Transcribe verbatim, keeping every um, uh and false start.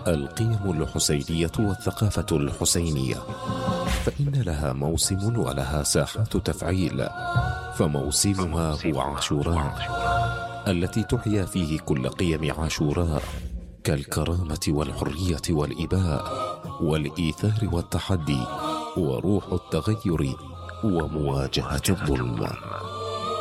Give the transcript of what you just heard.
القيم الحسينية والثقافة الحسينية، فإن لها موسم ولها ساحات تفعيل. فموسمها هو عاشوراء، التي تحيا فيه كل قيم عاشوراء كالكرامة والحرية والإباء والإيثار والتحدي وروح التغير ومواجهة الظلم.